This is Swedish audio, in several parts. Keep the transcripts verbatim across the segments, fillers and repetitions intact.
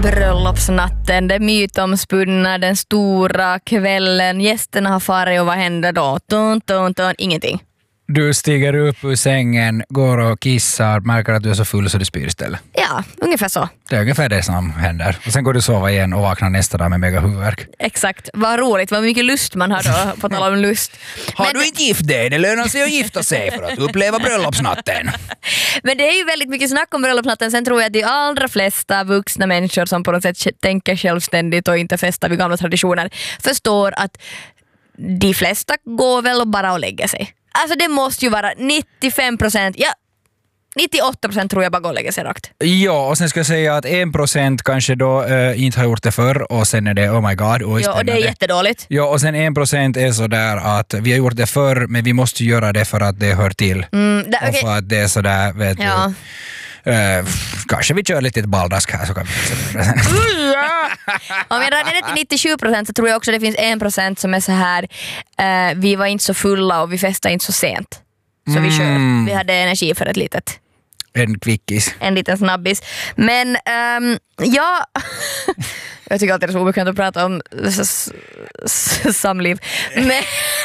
bröllopsnatten, det mytomspunna, den stora kvällen, gästerna har farit och vad händer då? Dun, dun, dun, ingenting. Du stiger upp ur sängen, går och kissar, märker att du är så full så du spyr istället. Ja, ungefär så. Det är ungefär det som händer. Och sen går du sova igen och vaknar nästa dag med mega huvudvärk. Exakt, vad roligt, vad mycket lust man har då, på tal om lust. Har Men... du inte gift dig? Det lönar sig att gifta sig för att uppleva bröllopsnatten. Men det är ju väldigt mycket snack om bröllopsnatten. Sen tror jag att de allra flesta vuxna människor som på något sätt tänker självständigt och inte fäster vid gamla traditioner förstår att de flesta går väl och bara och lägger sig. Alltså det måste ju vara nittiofem procent, ja nittioåtta procent tror jag bara går och lägger sig rakt. Ja, och sen ska jag säga att en procent kanske då äh, inte har gjort det förr och sen är det oh my god. Och ja, och det är jättedåligt. Ja, och sen en procent är sådär att vi har gjort det förr men vi måste göra det för att det hör till. Mm, det, och okay. för att det är sådär, vet ja. du. Uh, kanske vi kör lite baldask här så kan vi om jag drar ner till nittiosju procent så tror jag också det finns en procent som är så här uh, vi var inte så fulla och vi festade inte så sent. Så mm. vi kör. Vi hade energi för ett litet en kvickis. En liten snabbis. Men um, ja jag tycker alltid det är så obekvämt att prata om s- s- samliv. Men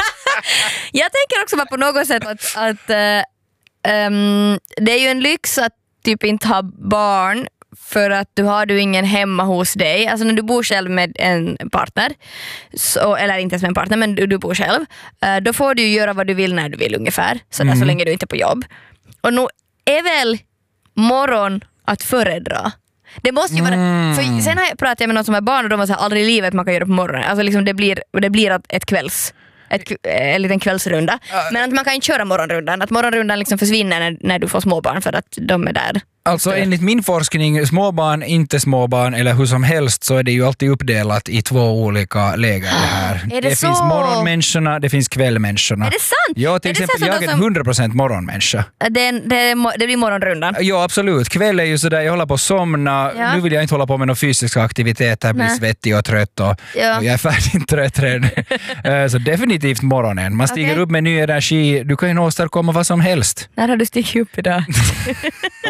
jag tänker också på något sätt att, att uh, um, det är ju en lyx att typ inte ha barn för att du har du ingen hemma hos dig. Alltså när du bor själv med en partner så, eller inte ens med en partner men du, du bor själv, uh, då får du ju göra vad du vill när du vill ungefär så, mm. så länge du inte är på jobb. Och nu är väl morgon att föredra. Det måste ju vara, mm. för sen har jag pratat med någon som är barn och de har sagt aldrig i livet man kan göra på morgonen. Alltså liksom det blir, det blir ett kvälls Ett, en liten kvällsrunda. Men att man kan inte köra morgonrundan. Att morgonrundan liksom försvinner när, när du får småbarn för att de är där. Alltså enligt min forskning, småbarn, inte småbarn eller hur som helst så är det ju alltid uppdelat i två olika läger det här. Är det det så? finns morgonmänniskorna, det finns kvällmänniskorna. Är det sant? Ja, till är exempel det jag är en hundra procent morgonmänniska. Det, det, det blir morgonrundan. Ja, absolut. Kväll är ju sådär, jag håller på att somna. Ja. Nu vill jag inte hålla på med någon fysiska aktiviteter, bli svettig och trött och, ja. och jag är färdigt trött redan. Så definitivt morgonen. Man stiger okay. upp med ny energi. Du kan ju åstadkomma vad som helst. När har du stigit upp idag?